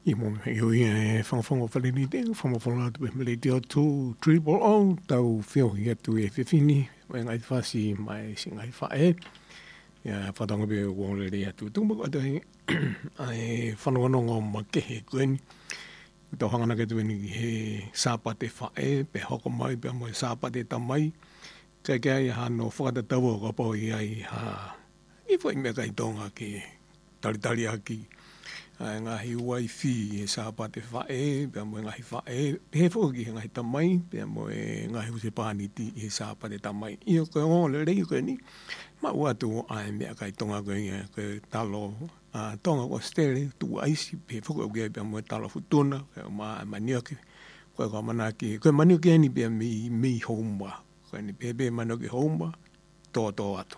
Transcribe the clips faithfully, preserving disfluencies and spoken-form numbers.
I mo yo i whangwhanga whalini te, whangwhanga tu e mele te o tu triple o, tau whio hi atu e whiwhini, e ngai whasi mai si ngai whae. Ia whatonga pe wong le atu. Tunga ko atu he, ai whanonga ma kehe kueni. Tau hangana ke tueni he sāpate whae, pe hoko mai, pe mo sāpate tamai. Kai kia i hano whakatatawa ko po i ai ha, i whai mea kai tonga ke tari-tari aki. Ai ngahi uai whi e sāpate whae, pia mo e ngahi whae, he whoki he ngahi tamai, pia mo e ngahi use pāniti he sāpate tamai. Io koe ngō le rei koe ni, ma ua tu ai mea kai tonga koe ia, koe talo uh, tonga ko stere, tu aisi, pe whoki au kia pia mo e talo futuna, koe ma manioke, koe koe manaki, koe manioke ni pia mi, mi houmwa, koe ni pepe manioke houmwa, tō tō atu.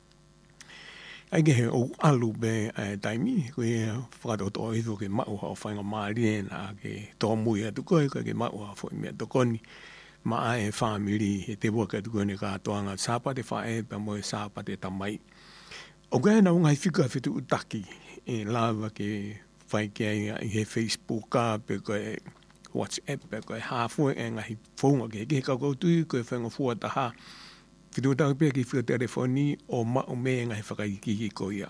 Ai ke he o alu be e taimi, koe whakato tō iho ke mau hao whainga maari na ke tō mui atu koe, koe ke mau hao whoi mea tokoni, ma e whamiri he te waka atu koe ne kātoanga sāpate whae, pa mo e sāpate tamai. O koe na ungai whika whitu utaki, e lawa ke whai ke i he Facebook ka, pe koe WhatsApp, pe koe hāfue e ngahi whaunga ke, ke he kaukotui, koe whainga fua taha, whitu utaki pia ki whika telefoni o mao me ngai whakaiki ki koia.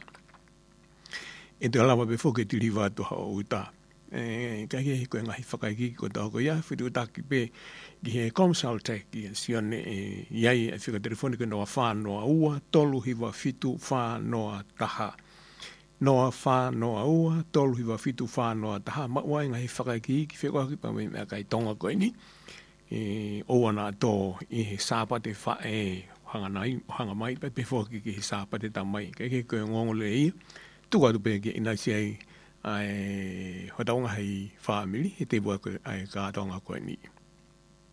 E te alawa pe whoke tiri wātu hao uta. E, kai ke koe ngai whakaiki ki ko tau koia, whitu utaki pe ki he consultek ki e sione e iai e whika telefoni ke noa whānoa ua, tolu hiwa whitu whānoa taha. Noa whānoa ua, tolu hiwa whitu whānoa taha. Mawai ngai whakaiki ki whikoaki pa me mea kai tonga koe ni. E, o ana tō i he sāpate whae hanga nai, hanga mai, pe pe whoki ki he sāpate tamai. Kei ke koe ngongole ia, tuka tu pe ki inai si ai, ai hotaunga hei whaamiri, he te bua koe ai kātonga koe ni.